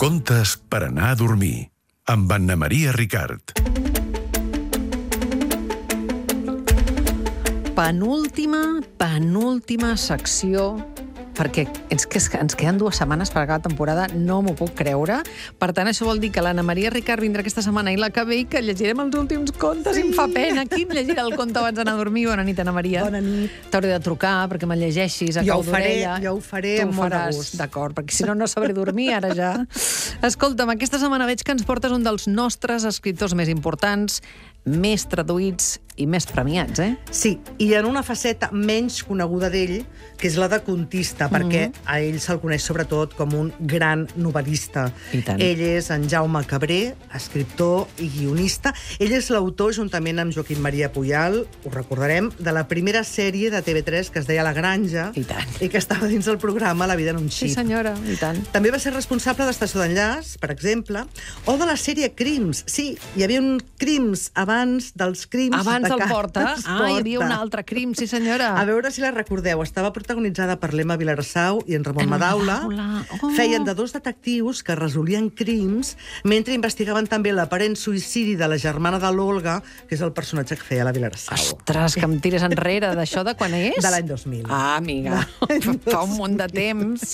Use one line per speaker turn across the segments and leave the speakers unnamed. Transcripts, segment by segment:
Contes per anar a dormir, amb Anna Maria Ricard.
Penúltima secció, perquè ens queden 2 setmanes per acabar la temporada, no m'ho puc creure. Per tant, això vol dir que l'Anna Maria Ricard vindrà aquesta setmana i la que ve i que llegirem els últims contes. Sí. Em fa pena. Qui em llegirà el conte abans d'anar a dormir? Bona nit, Anna Maria.
Bona nit.
T'hauré de trucar perquè me'l llegeixis a cau d'orella.
Jo ho faré amb molt de gust.
D'acord, perquè si no sabré dormir ara ja. Escolta'm, aquesta setmana veig que ens portes un dels nostres escriptors més importants, més traduïts i més premiats, eh?
Sí, i en una faceta menys coneguda d'ell, que és la de contista, perquè a ell se'l coneix sobretot com un gran novel·lista.
I tant.
Ell és en Jaume Cabré, escriptor i guionista. Ell és l'autor, juntament amb Joaquim Maria Puyal, ho recordarem, de la primera sèrie de TV3 que es deia La Granja.
I tant.
I que estava dins del programa La vida en un xip.
Sí, senyora, i tant.
També va ser responsable d'Estació d'Enllaç, per exemple, o de la sèrie Crims. Sí, hi havia un Crims abans dels crims
Abans
de
el
Carles
Porta. Ah, hi havia un altre crim, sí senyora.
A veure si la recordeu. Estava protagonitzada per l'Emma Vilarsau i en Ramon Madaula.
Oh.
Feien de 2 detectius que resolien crims mentre investigaven també l'aparent suïcidi de la germana de l'Olga, que és el personatge que feia la Vilarsau.
Ostres, que em tires enrere. D'això de quan és?
De l'any 2000.
Ah, amiga, fa un munt de temps.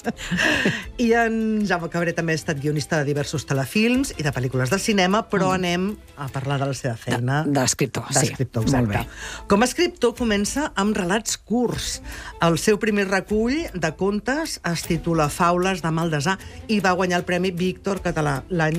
I en Jaume Cabré també ha estat guionista de diversos telefilms i de pel·lícules de cinema, però anem a parlar de la seva feina.
D'escriptor, sí.
D'escriptor,
Molt bé.
exacte. Com a escriptor comença amb relats curts. El seu primer recull de contes es titula Faules de Maldesà i va guanyar el Premi Víctor Català l'any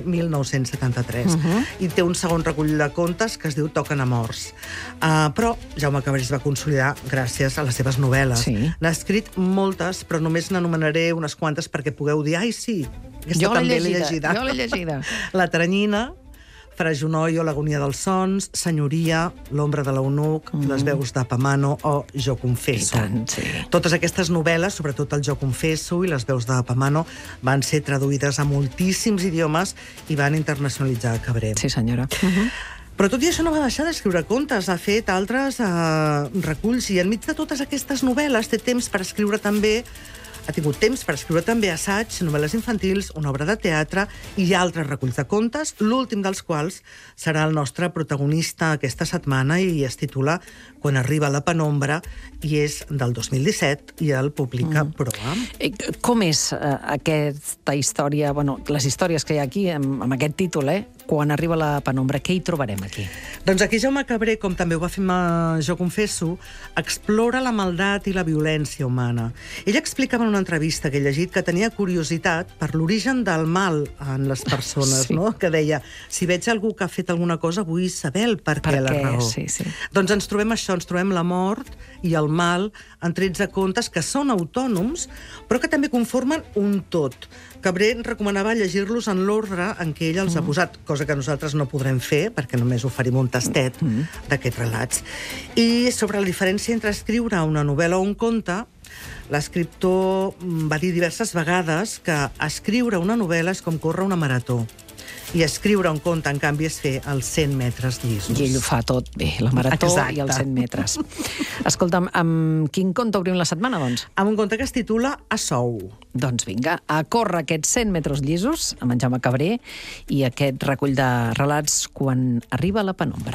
1973. I té un segon recull de contes que es diu Toquen a morts. Però Jaume Cabré es va consolidar gràcies a les seves novel·les.
Sí.
N'ha escrit moltes, però només n'anomenaré unes quantes perquè pugueu dir ai, sí, aquesta
Jo l'he
també l'he
llegida,
llegida.
jo l'he llegida.
La Teranyina, Fra Junoy o L'agonia dels sons, Senyoria, L'ombra de l'eunuc, Les veus de Pamano o Jo confesso.
I tant, sí.
Totes aquestes novel·les, sobretot el Jo confesso i Les veus de Pamano, van ser traduïdes a moltíssims idiomes i van internacionalitzar Cabré.
Sí, senyora.
Però tot i això no va deixar d'escriure contes, ha fet altres reculls i enmig de totes aquestes novel·les té temps per escriure també. Ha tingut temps per escriure també assaig, novel·les infantils, una obra de teatre i altres reculls de contes, l'últim dels quals serà el nostre protagonista aquesta setmana i es titula Quan arriba la penombra i és del 2017 i el publica Proa.
Com és aquesta història, bueno, les històries que hi ha aquí amb aquest títol, Quan arriba la penombra, què hi trobarem aquí?
Doncs aquí Jaume Cabré, com també ho va fer amb Jo confesso, explora la maldat i la violència humana. Ell explicava en una entrevista que he llegit que tenia curiositat per l'origen del mal en les persones,
Sí.
no? Que deia, si veig algú que ha fet alguna cosa, vull saber el per què, la raó.
Sí.
Doncs ens trobem això, ens trobem la mort i el mal en 13 contes que són autònoms, però que també conformen un tot. Cabré recomanava llegir-los en l'ordre en què ell els ha posat, cosa que nosaltres no podrem fer, perquè només oferim un tastet d'aquests relats. I sobre la diferència entre escriure una novel·la o un conte, l'escriptor va dir diverses vegades que escriure una novel·la és com córrer una marató. I escriure un conte, en canvi, és fer els 100 metres llisos.
I ell ho fa tot bé, la marató
Exacte.
i els 100 metres. Escolta'm, amb quin conte obrim la setmana, doncs?
Amb un conte que es titula A sou.
Doncs vinga, a córrer aquests 100 metres llisos amb en Jaume Cabré i aquest recull de relats Quan arriba la penombra.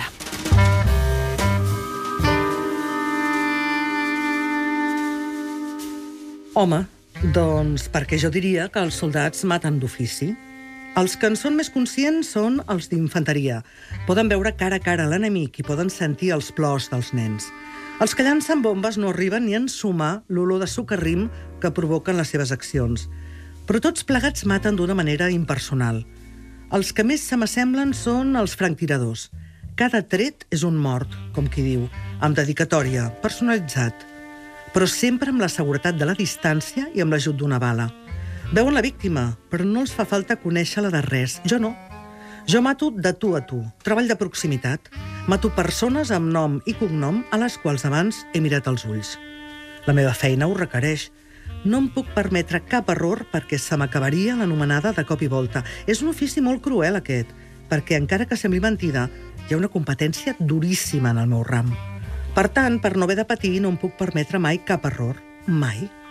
Home, doncs perquè jo diria que els soldats maten d'ofici. Els que en són més conscients són els d'infanteria. Poden veure cara a cara l'enemic i poden sentir els plors dels nens. Els que llancen bombes no arriben ni a ensumar l'olor de socarrim que provoquen les seves accions. Però tots plegats maten d'una manera impersonal. Els que més se m'assemblen són els franctiradors. Cada tret és un mort, com qui diu, amb dedicatòria, personalitzat, però sempre amb la seguretat de la distància i amb l'ajut d'una bala. Veuen la víctima, però no els fa falta conèixer-la de res. Jo no. Jo mato de tu a tu. Treball de proximitat. Mato persones amb nom i cognom a les quals abans he mirat als ulls. La meva feina ho requereix. No em puc permetre cap error perquè se m'acabaria l'anomenada de cop i volta. És un ofici molt cruel, aquest, perquè, encara que sembli mentida, hi ha una competència duríssima en el meu ram. Per tant, per no haver de patir, no em puc permetre mai cap error. Mai.